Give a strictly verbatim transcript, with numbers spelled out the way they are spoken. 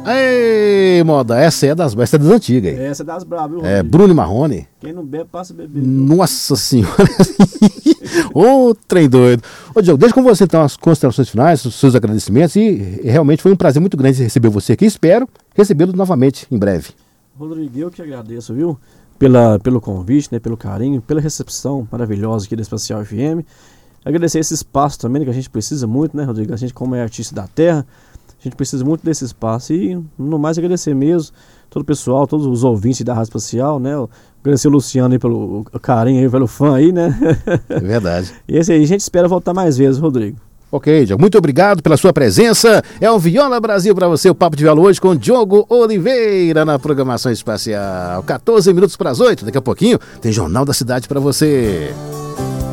Ei, moda, essa é das, essa é das antigas. Hein? Essa é das bravas, viu, É, Bruno e Marrone. Quem não bebe, passa a beber. Nossa senhora. Ô, trem doido. Ô, Diogo, deixa com você então as considerações finais, os seus agradecimentos. E, e realmente foi um prazer muito grande receber você aqui. Espero recebê-lo novamente em breve. Rodrigo, eu que agradeço, viu? Pela, pelo convite, né, pelo carinho, pela recepção maravilhosa aqui da Espacial F M. Agradecer esse espaço também, que a gente precisa muito, né, Rodrigo? A gente, como é artista da terra, a gente precisa muito desse espaço. E, no mais, agradecer mesmo todo o pessoal, todos os ouvintes da Rádio Espacial, né? Agradecer o Luciano aí pelo carinho aí, pelo fã aí, né? É verdade. E esse aí, a gente espera voltar mais vezes, Rodrigo. Ok, Diogo, muito obrigado pela sua presença. É o Viola Brasil para você, o Papo de Viola hoje com Diogo Oliveira na programação espacial. quatorze minutos para as oito, daqui a pouquinho tem Jornal da Cidade para você.